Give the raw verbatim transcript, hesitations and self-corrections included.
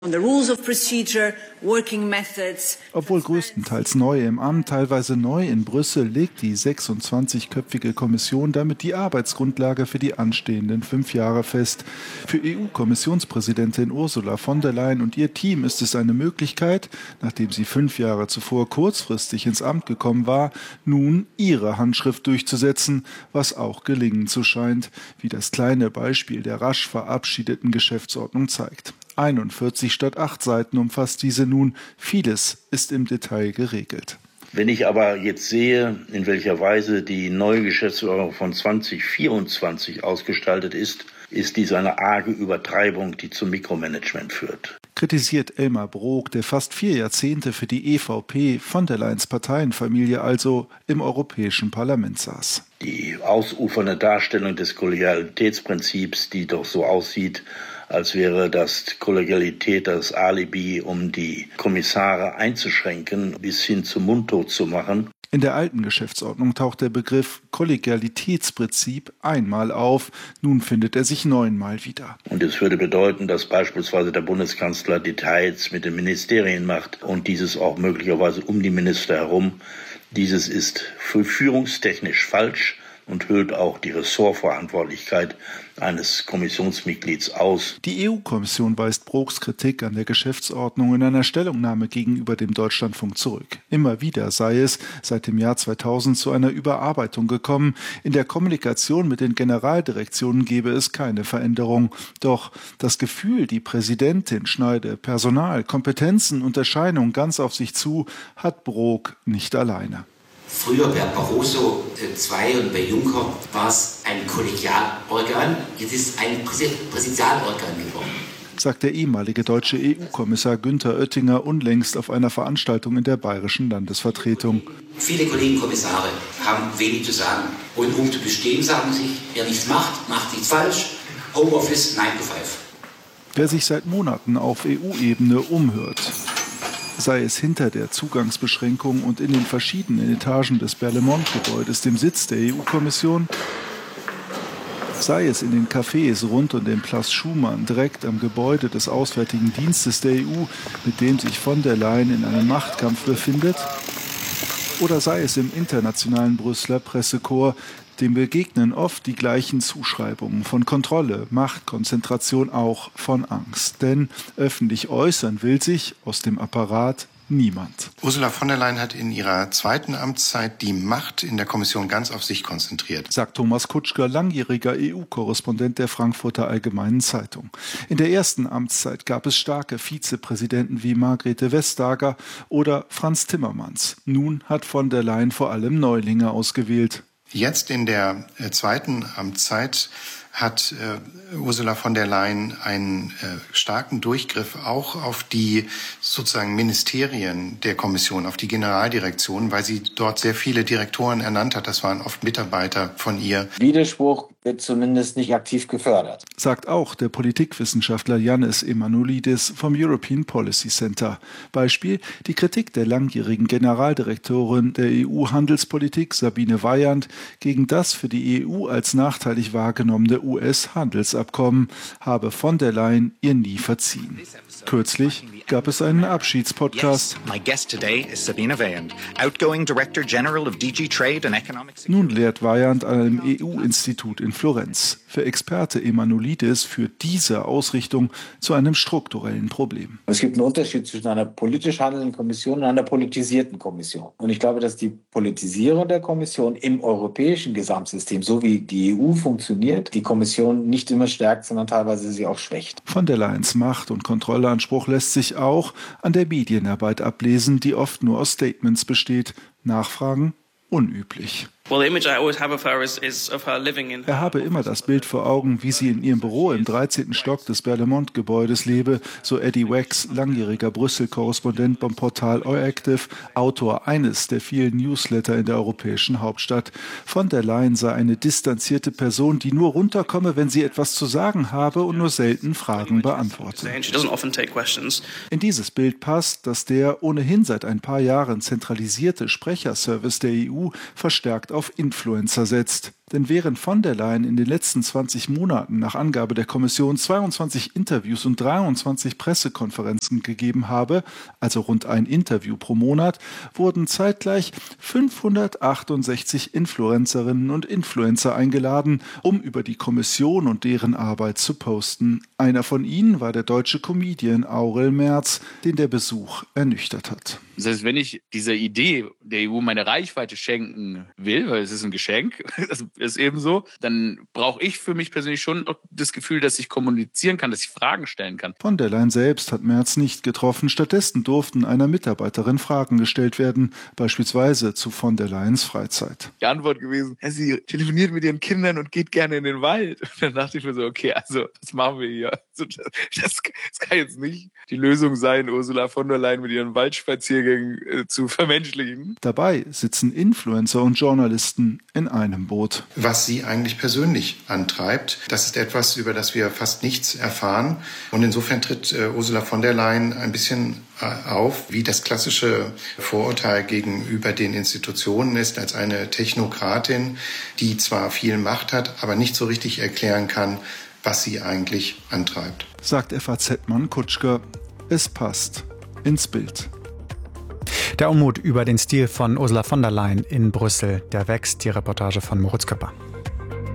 Obwohl größtenteils neu im Amt, teilweise neu in Brüssel, legt die sechsundzwanzigköpfige Kommission damit die Arbeitsgrundlage für die anstehenden fünf Jahre fest. Für E U-Kommissionspräsidentin Ursula von der Leyen und ihr Team ist es eine Möglichkeit, nachdem sie fünf Jahre zuvor kurzfristig ins Amt gekommen war, nun ihre Handschrift durchzusetzen, was auch gelingen zu scheint, wie das kleine Beispiel der rasch verabschiedeten Geschäftsordnung zeigt. einundvierzig statt acht Seiten umfasst diese nun. Vieles ist im Detail geregelt. Wenn ich aber jetzt sehe, in welcher Weise die neue Geschäftsordnung von zweitausendvierundzwanzig ausgestaltet ist, ist dies eine arge Übertreibung, die zum Mikromanagement führt. Kritisiert Elmar Brok, der fast vier Jahrzehnte für die E V P, von der Leyens Parteienfamilie also, im Europäischen Parlament saß. Die ausufernde Darstellung des Kollegialitätsprinzips, die doch so aussieht, als wäre das Kollegialität das Alibi, um die Kommissare einzuschränken, bis hin zum Mundtot zu machen. In der alten Geschäftsordnung taucht der Begriff Kollegialitätsprinzip einmal auf, nun findet er sich neunmal wieder. Und es würde bedeuten, dass beispielsweise der Bundeskanzler Details mit den Ministerien macht und dieses auch möglicherweise um die Minister herum. Dieses ist führungstechnisch falsch und hüllt auch die Ressortverantwortlichkeit eines Kommissionsmitglieds aus. Die E U-Kommission weist Broks Kritik an der Geschäftsordnung in einer Stellungnahme gegenüber dem Deutschlandfunk zurück. Immer wieder sei es seit dem Jahr zweitausend zu einer Überarbeitung gekommen. In der Kommunikation mit den Generaldirektionen gebe es keine Veränderung. Doch das Gefühl, die Präsidentin schneide Personal, Kompetenzen und Erscheinungen ganz auf sich zu, hat Brok nicht alleine. Früher bei Barroso zwei und bei Juncker war es ein Kollegialorgan, jetzt ist ein Präsidialorgan geworden, sagt der ehemalige deutsche E U-Kommissar Günther Oettinger unlängst auf einer Veranstaltung in der bayerischen Landesvertretung. Viele Kollegen Kommissare haben wenig zu sagen und um zu bestehen sagen sich, wer nichts macht, macht nichts falsch, Homeoffice nine to five. Wer sich seit Monaten auf E U-Ebene umhört, sei es hinter der Zugangsbeschränkung und in den verschiedenen Etagen des Berlaymont-Gebäudes, dem Sitz der E U-Kommission, sei es in den Cafés rund um den Place Schumann, direkt am Gebäude des Auswärtigen Dienstes der E U, mit dem sich von der Leyen in einem Machtkampf befindet, oder sei es im internationalen Brüsseler Pressekorps, dem begegnen oft die gleichen Zuschreibungen von Kontrolle, Macht, Konzentration, auch von Angst. Denn öffentlich äußern will sich aus dem Apparat niemand. Ursula von der Leyen hat in ihrer zweiten Amtszeit die Macht in der Kommission ganz auf sich konzentriert, sagt Thomas Kutschger, langjähriger E U-Korrespondent der Frankfurter Allgemeinen Zeitung. In der ersten Amtszeit gab es starke Vizepräsidenten wie Margrethe Vestager oder Franz Timmermans. Nun hat von der Leyen vor allem Neulinge ausgewählt. Jetzt in der äh, zweiten Amtszeit hat äh, Ursula von der Leyen einen äh, starken Durchgriff auch auf die sozusagen Ministerien der Kommission, auf die Generaldirektionen, weil sie dort sehr viele Direktoren ernannt hat. Das waren oft Mitarbeiter von ihr. Widerspruch wird zumindest nicht aktiv gefördert, sagt auch der Politikwissenschaftler Yannis Emanuelidis vom European Policy Center. Beispiel die Kritik der langjährigen Generaldirektorin der E U-Handelspolitik Sabine Weyand gegen das für die E U als nachteilig wahrgenommene U S-Handelsabkommen habe von der Leyen ihr nie verziehen. Kürzlich gab es einen Abschiedspodcast. Nun lehrt Weyand an einem E U-Institut in Florenz. Für Experte Emanuelidis führt diese Ausrichtung zu einem strukturellen Problem. Es gibt einen Unterschied zwischen einer politisch handelnden Kommission und einer politisierten Kommission. Und ich glaube, dass die Politisierung der Kommission im europäischen Gesamtsystem, so wie die E U funktioniert, die Kommission nicht immer stärkt, sondern teilweise sie auch schwächt. Von der Leyens Macht- und Kontrolleanspruch lässt sich auch an der Medienarbeit ablesen, die oft nur aus Statements besteht. Nachfragen unüblich. Er habe immer das Bild vor Augen, wie sie in ihrem Büro im dreizehnten Stock des Berlaymont-Gebäudes lebe, so Eddie Wax, langjähriger Brüssel-Korrespondent beim Portal Euactiv, Autor eines der vielen Newsletter in der europäischen Hauptstadt. Von der Leyen sei eine distanzierte Person, die nur runterkomme, wenn sie etwas zu sagen habe und nur selten Fragen beantworte. In dieses Bild passt, dass der ohnehin seit ein paar Jahren zentralisierte Sprecherservice der E U verstärkt auf Influencer setzt. Denn während von der Leyen in den letzten zwanzig Monaten nach Angabe der Kommission zweiundzwanzig Interviews und dreiundzwanzig Pressekonferenzen gegeben habe, also rund ein Interview pro Monat, wurden zeitgleich fünfhundertachtundsechzig Influencerinnen und Influencer eingeladen, um über die Kommission und deren Arbeit zu posten. Einer von ihnen war der deutsche Comedian Aurel Merz, den der Besuch ernüchtert hat. Das heißt, wenn ich dieser Idee der E U meine Reichweite schenken will, weil es ist ein Geschenk, das ist eben so, dann brauche ich für mich persönlich schon das Gefühl, dass ich kommunizieren kann, dass ich Fragen stellen kann. Von der Leyen selbst hat Merz nicht getroffen. Stattdessen durften einer Mitarbeiterin Fragen gestellt werden, beispielsweise zu von der Leyens Freizeit. Die Antwort gewesen, ja, sie telefoniert mit ihren Kindern und geht gerne in den Wald. Und dann dachte ich mir so, okay, also was machen wir hier? Also, das, das kann jetzt nicht die Lösung sein, Ursula von der Leyen mit ihren Waldspaziergängen äh, zu vermenschlichen. Dabei sitzen Influencer und Journalisten in einem Boot. Was sie eigentlich persönlich antreibt, das ist etwas, über das wir fast nichts erfahren. Und insofern tritt äh, Ursula von der Leyen ein bisschen äh, auf, wie das klassische Vorurteil gegenüber den Institutionen ist, als eine Technokratin, die zwar viel Macht hat, aber nicht so richtig erklären kann, was sie eigentlich antreibt. Sagt F A Z-Mann Kutschger. Es passt ins Bild. Der Unmut über den Stil von Ursula von der Leyen in Brüssel, der wächst. Die Reportage von Moritz Köpper.